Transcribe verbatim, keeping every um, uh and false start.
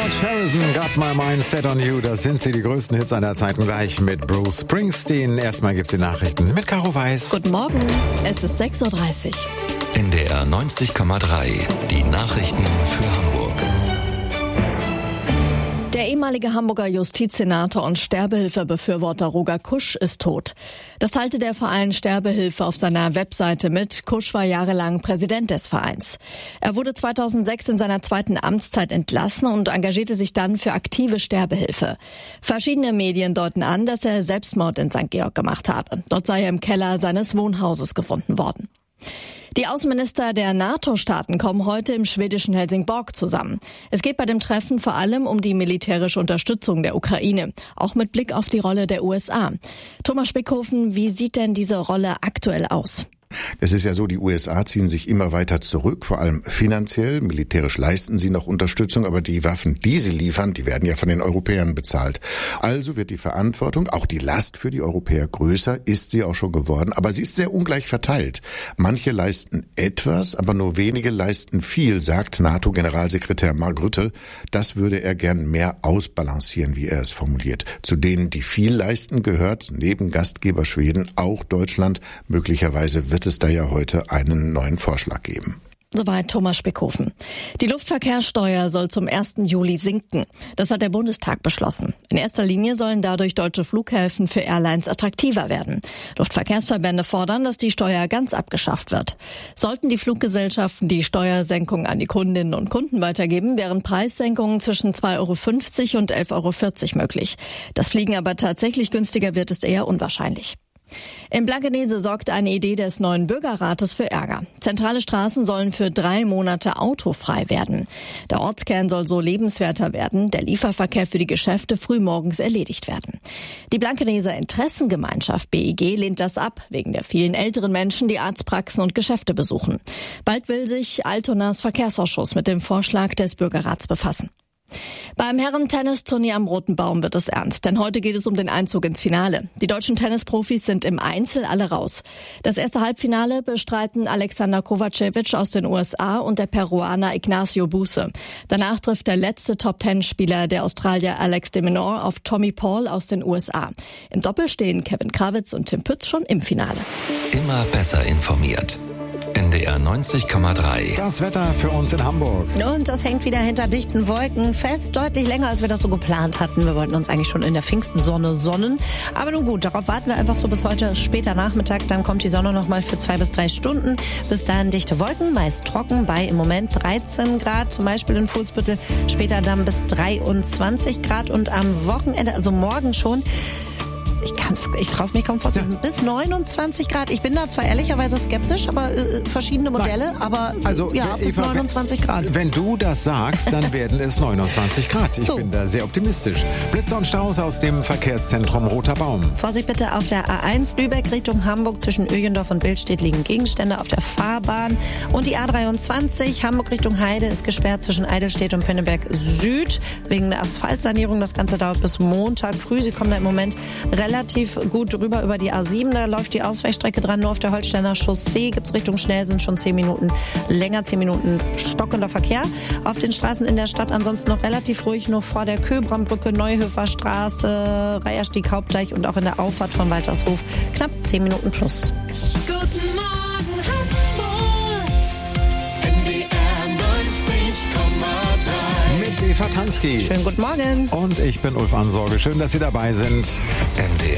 George Harrison, Got My Mind Set on You. Das sind sie, die größten Hits einer Zeit. Gleich mit Bruce Springsteen. Erstmal gibt's die Nachrichten mit Caro Weiß. Guten Morgen, es ist sechs Uhr dreißig. N D R neunzig Komma drei, die Nachrichten für Hamburg. Der ehemalige Hamburger Justizsenator und Sterbehilfebefürworter Roger Kusch ist tot. Das teilte der Verein Sterbehilfe auf seiner Webseite mit. Kusch war jahrelang Präsident des Vereins. Er wurde zweitausendsechs in seiner zweiten Amtszeit entlassen und engagierte sich dann für aktive Sterbehilfe. Verschiedene Medien deuten an, dass er Selbstmord in Sankt Georg gemacht habe. Dort sei er im Keller seines Wohnhauses gefunden worden. Die Außenminister der NATO-Staaten kommen heute im schwedischen Helsingborg zusammen. Es geht bei dem Treffen vor allem um die militärische Unterstützung der Ukraine, auch mit Blick auf die Rolle der U S A. Thomas Spickhofen, wie sieht denn diese Rolle aktuell aus? Es ist ja so, die U S A ziehen sich immer weiter zurück, vor allem finanziell. Militärisch leisten sie noch Unterstützung, aber die Waffen, die sie liefern, die werden ja von den Europäern bezahlt. Also wird die Verantwortung, auch die Last für die Europäer größer, ist sie auch schon geworden, aber sie ist sehr ungleich verteilt. Manche leisten etwas, aber nur wenige leisten viel, sagt NATO-Generalsekretär Mark Rutte. Das würde er gern mehr ausbalancieren, wie er es formuliert. Zu denen, die viel leisten, gehört neben Gastgeber Schweden auch Deutschland. Möglicherweise wird es da ja heute einen neuen Vorschlag geben. Soweit Thomas Spickhofen. Die Luftverkehrssteuer soll zum ersten Juli sinken. Das hat der Bundestag beschlossen. In erster Linie sollen dadurch deutsche Flughäfen für Airlines attraktiver werden. Luftverkehrsverbände fordern, dass die Steuer ganz abgeschafft wird. Sollten die Fluggesellschaften die Steuersenkung an die Kundinnen und Kunden weitergeben, wären Preissenkungen zwischen zwei Euro fünfzig und elf Euro vierzig möglich. Das Fliegen aber tatsächlich günstiger wird, ist eher unwahrscheinlich. In Blankenese sorgt eine Idee des neuen Bürgerrates für Ärger. Zentrale Straßen sollen für drei Monate autofrei werden. Der Ortskern soll so lebenswerter werden, der Lieferverkehr für die Geschäfte frühmorgens erledigt werden. Die Blankeneser Interessengemeinschaft B I G lehnt das ab, wegen der vielen älteren Menschen, die Arztpraxen und Geschäfte besuchen. Bald will sich Altonas Verkehrsausschuss mit dem Vorschlag des Bürgerrats befassen. Beim Herren-Tennisturnier am Roten Baum wird es ernst, denn heute geht es um den Einzug ins Finale. Die deutschen Tennisprofis sind im Einzel alle raus. Das erste Halbfinale bestreiten Alexander Kovacevic aus den U S A und der Peruaner Ignacio Buse. Danach trifft der letzte Top-Ten-Spieler, der Australier Alex de Minaur, auf Tommy Paul aus den U S A. Im Doppel stehen Kevin Krawitz und Tim Pütz schon im Finale. Immer besser informiert. N D R neunzig Komma drei. Das Wetter für uns in Hamburg. Und das hängt wieder hinter dichten Wolken fest. Deutlich länger, als wir das so geplant hatten. Wir wollten uns eigentlich schon in der Pfingstsonne sonnen. Aber nun gut, darauf warten wir einfach so bis heute später Nachmittag. Dann kommt die Sonne noch mal für zwei bis drei Stunden. Bis dahin dichte Wolken, meist trocken, bei im Moment dreizehn Grad. Zum Beispiel in Fuhlsbüttel. Später dann bis dreiundzwanzig Grad. Und am Wochenende, also morgen schon, Ich kann's, ich traue es mich kaum vorzustellen. Ja. Bis neunundzwanzig Grad. Ich bin da zwar ehrlicherweise skeptisch, aber äh, verschiedene Modelle, Nein. aber also, ja, bis Eva, neunundzwanzig Grad. Wenn du das sagst, dann werden es neunundzwanzig Grad. Ich so. bin da sehr optimistisch. Blitzer und Staus aus dem Verkehrszentrum Roter Baum. Vorsicht bitte auf der A eins Lübeck Richtung Hamburg zwischen Öjendorf und Billstedt liegen Gegenstände auf der Fahrbahn. Und die A dreiundzwanzig Hamburg Richtung Heide ist gesperrt zwischen Eidelstedt und Pinneberg Süd wegen der Asphaltsanierung. Das Ganze dauert bis Montag früh. Sie kommen da im Moment relativ gut drüber über die A sieben. Da läuft die Ausweichstrecke dran. Nur auf der Holsteiner Chaussee gibt's Richtung Schnell, sind schon zehn Minuten länger, zehn Minuten stockender Verkehr. Auf den Straßen in der Stadt ansonsten noch relativ ruhig, nur vor der Köbrambrücke, Neuhöfer Straße, Reiherstieg, Hauptdeich und auch in der Auffahrt von Waltershof knapp zehn Minuten plus. Guten Morgen Hamburg, N D R neunzig Komma drei. Mit Eva Tansky. Schönen guten Morgen. Und ich bin Ulf Ansorge. Schön, dass Sie dabei sind. N D R